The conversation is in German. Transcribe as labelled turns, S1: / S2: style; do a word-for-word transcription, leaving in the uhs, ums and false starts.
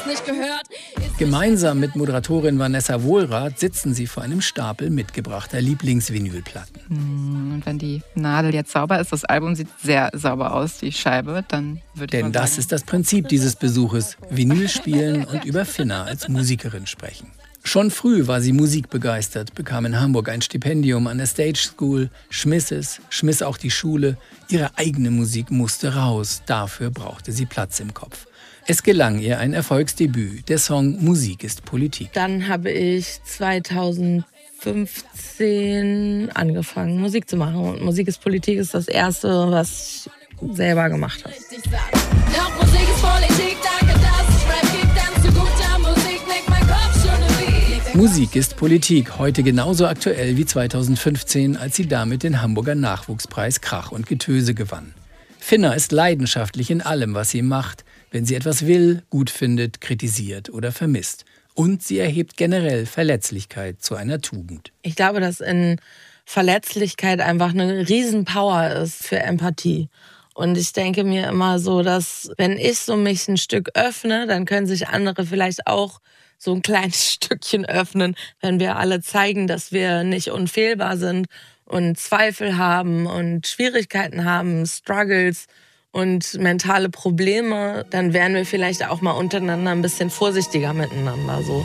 S1: nicht gehört.
S2: Gemeinsam mit Moderatorin Vanessa Wohlrath sitzen sie vor einem Stapel mitgebrachter Lieblingsvinylplatten.
S3: Und wenn die Nadel jetzt sauber ist, das Album sieht sehr sauber aus, die Scheibe, dann würde ich
S2: Denn
S3: mal
S2: das
S3: sagen,
S2: ist das Prinzip dieses Besuches: Vinyl spielen und über Finna als Musikerin sprechen. Schon früh war sie musikbegeistert, bekam in Hamburg ein Stipendium an der Stage School, schmiss es, schmiss auch die Schule. Ihre eigene Musik musste raus, dafür brauchte sie Platz im Kopf. Es gelang ihr ein Erfolgsdebüt, der Song Musik ist Politik.
S4: Dann habe ich zweitausendfünfzehn angefangen, Musik zu machen. Und Musik ist Politik ist das Erste, was ich selber gemacht habe.
S1: Doch Musik ist Politik, danke, dass es Rap gibt, denn zu guter Musik nickt mein Kopf schon im Beat.
S2: Musik ist Politik, heute genauso aktuell wie zweitausendfünfzehn, als sie damit den Hamburger Nachwuchspreis Krach und Getöse gewann. Finna ist leidenschaftlich in allem, was sie macht, wenn sie etwas will, gut findet, kritisiert oder vermisst. Und sie erhebt generell Verletzlichkeit zu einer Tugend.
S4: Ich glaube, dass in Verletzlichkeit einfach eine Riesenpower ist für Empathie. Und ich denke mir immer so, dass wenn ich so mich ein Stück öffne, dann können sich andere vielleicht auch so ein kleines Stückchen öffnen, wenn wir alle zeigen, dass wir nicht unfehlbar sind und Zweifel haben und Schwierigkeiten haben, Struggles und mentale Probleme, dann wären wir vielleicht auch mal untereinander ein bisschen vorsichtiger miteinander so.